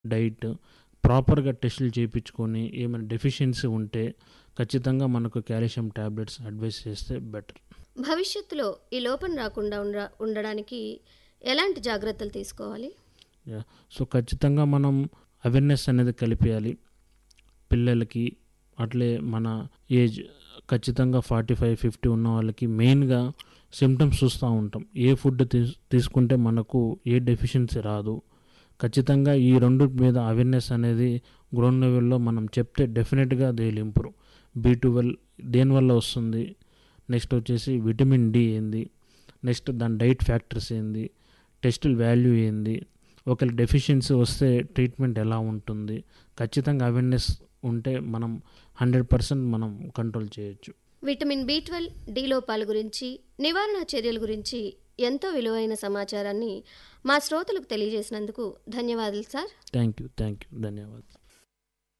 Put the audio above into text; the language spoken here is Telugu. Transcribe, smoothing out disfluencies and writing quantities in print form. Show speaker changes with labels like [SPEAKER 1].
[SPEAKER 1] డైట్ ప్రాపర్‌గా టెస్టులు చేపించుకొని ఏమైనా డెఫిషియన్సీ ఉంటే ఖచ్చితంగా మనకు కాల్షియం టాబ్లెట్స్ అడ్వైస్ చేస్తే బెటర్.
[SPEAKER 2] భవిష్యత్తులో ఈ లోపం రాకుండా ఉండడానికి ఎలాంటి జాగ్రత్తలు తీసుకోవాలి?
[SPEAKER 1] యాహ్! సో, ఖచ్చితంగా మనం అవేర్‌నెస్ అనేది కలిపియాలి. పిల్లలకి అట్లే మన ఏజ్ ఖచ్చితంగా 45, 50 ఉన్న వాళ్ళకి మెయిన్‌గా సింప్టమ్స్ చూస్తూ ఉంటాం. ఏ ఫుడ్ తీసుకుంటే మనకు ఏ డెఫిషియన్సీ రాదు. ఖచ్చితంగా ఈ 2 మీద అవేర్‌నెస్ అనేది గ్రౌండ్ లెవెల్‌లో మనం చెప్తే డెఫినెట్‌గా దే విల్ ఇంప్రూవ్. బి12 దేనివల్ల వస్తుంది? నెక్స్ట్ వచ్చేసి విటమిన్ డి ఏంది? నెక్స్ట్ దాని డైట్ ఫ్యాక్టర్స్ ఏంది? టెస్టుల వాల్యూ ఏంది? ఒకవేళ డెఫిషియన్సీ వస్తే ట్రీట్మెంట్ ఎలా ఉంటుంది? ఖచ్చితంగా అవేర్‌నెస్ ఉంటే మనం 100% మనం కంట్రోల్ చేయొచ్చు.
[SPEAKER 2] విటమిన్ బి12, డి లోపాల గురించి, నివారణ చర్యల గురించి ఎంతో విలువైన సమాచారాన్ని మా శ్రోతలకు తెలియజేసినందుకు ధన్యవాదాలు సార్.
[SPEAKER 1] Thank you. ధన్యవాదాలు.